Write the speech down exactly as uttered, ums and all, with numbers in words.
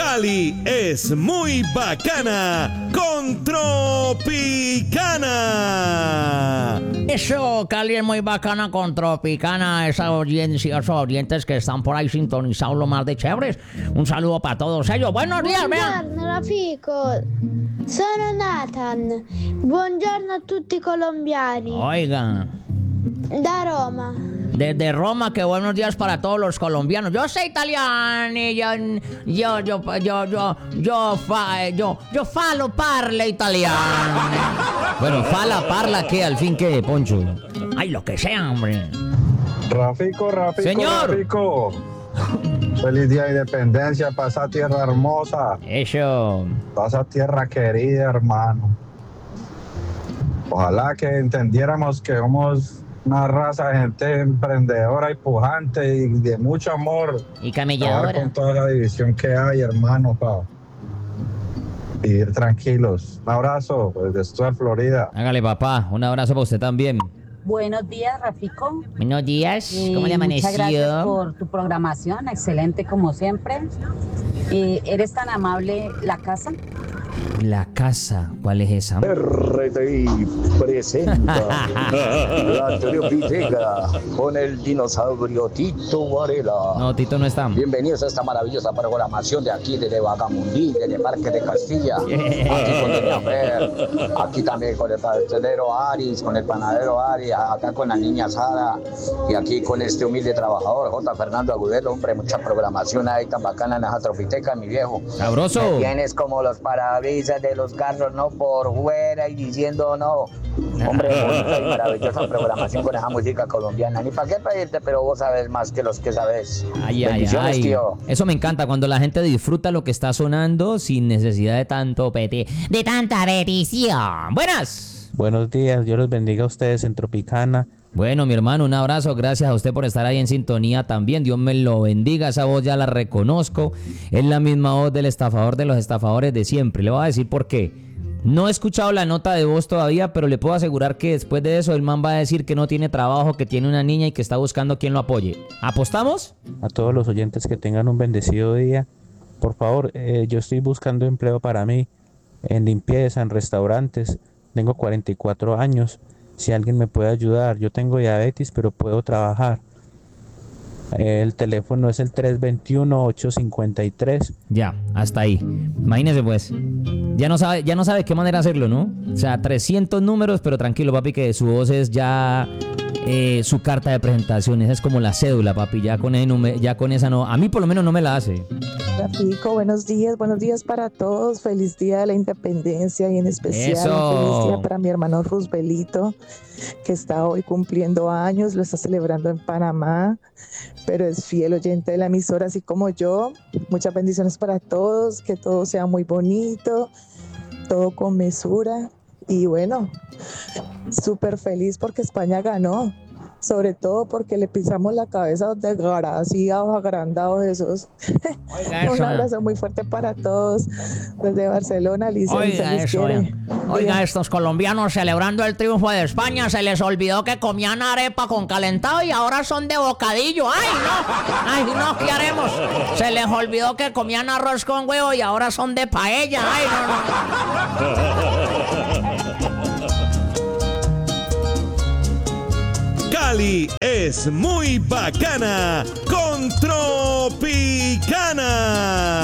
Cali es muy bacana con Tropicana. Eso, Cali es muy bacana con Tropicana, esa audiencia, esos oyentes que están por ahí sintonizados lo más de chéveres. Un saludo para todos ellos. Buenos días, vean. Buongiorno Rafico, sono Nathan. Buongiorno a tutti i colombiani. Oiga, Da Roma. desde Roma, que buenos días para todos los colombianos. Yo soy italiano y yo, yo, yo, yo, yo, yo, fa, yo, yo falo parle italiano. Bueno, fala, parla, ¿qué? Al fin, ¿qué, Poncho? Ay, lo que sea, hombre. Rafico, Rafico, Señor. Rafico. Feliz día de independencia, pasa tierra hermosa, Eso. pasa tierra querida, hermano. Ojalá que entendiéramos que somos una raza de gente emprendedora y pujante y de mucho amor. Y Acabar camelladora. con toda la división que hay, hermano, para vivir tranquilos. Un abrazo desde Stuart, Florida. Hágale, papá. Un abrazo para usted también. Buenos días, Rafico. Buenos días. Eh, ¿Cómo le amaneció? Muchas gracias por tu programación, excelente como siempre. Eh, ¿Eres tan amable la casa? La casa. ¿Cuál es esa? R T I presenta la Tropiteca con el dinosaurio Tito Varela. No, Tito no está. Bienvenidos a esta maravillosa programación de aquí, desde Bagamundí, desde Parque de Castilla. Aquí con Doña Fer, aquí también con el pastelero Aris, con el panadero Aris, acá con la niña Sara y aquí con este humilde trabajador, J. Fernando Agudelo. Hombre, mucha programación ahí tan bacana en esa Tropiteca, mi viejo. Sabroso. Me tienes como los parabrisas de los carros, no por fuera y diciendo no. Hombre, bonita y maravillosa programación con esa música colombiana. Ni para qué pedirte, pero vos sabes más que los que sabes. Ay, ay, Bendiciones, ay. tío. Eso me encanta, cuando la gente disfruta lo que está sonando sin necesidad de tanto peti, de tanta petición. Buenas. Buenos días, Dios los bendiga a ustedes en Tropicana. Bueno, mi hermano, un abrazo. Gracias a usted por estar ahí en sintonía también. Dios me lo bendiga. Esa voz ya la reconozco. Es la misma voz del estafador de los estafadores de siempre. Le voy a decir por qué. No he escuchado la nota de voz todavía, pero le puedo asegurar que después de eso el man va a decir que no tiene trabajo, que tiene una niña y que está buscando quien lo apoye. ¿Apostamos? A todos los oyentes que tengan un bendecido día. Por favor, eh, yo estoy buscando empleo para mí en limpieza, en restaurantes. Tengo cuarenta y cuatro años. Si alguien me puede ayudar, yo tengo diabetes, pero puedo trabajar. El teléfono es el tres dos uno, ocho cinco tres. Ya, hasta ahí. Imagínese pues. Ya no sabe, ya no sabe qué manera hacerlo, ¿no? O sea, trescientos números, pero tranquilo, papi, que su voz es ya eh, su carta de presentación. Esa es como la cédula, papi. Ya con, ese nume- ya con esa no. A mí por lo menos no me la hace. Rafico, buenos días, buenos días para todos. Feliz día de la independencia y en especial Eso. un feliz día para mi hermano Roosevelt, que está hoy cumpliendo años, lo está celebrando en Panamá, pero es fiel oyente de la emisora, así como yo. Muchas bendiciones para todos, que todo sea muy bonito, todo con mesura y bueno, súper feliz porque España ganó. Sobre todo porque le pisamos la cabeza a los desgraciados, agrandados esos. Oiga, Un eso. abrazo muy fuerte para todos. Desde Barcelona, Alicia, Oiga, se les eso. quiere. Oiga, estos colombianos celebrando el triunfo de España, se les olvidó que comían arepa con calentado y ahora son de bocadillo. ¡Ay, no! ¡Ay, no! ¿Qué haremos? Se les olvidó que comían arroz con huevo y ahora son de paella. ¡Ay, no, no! Cali es muy bacana con Tropicana.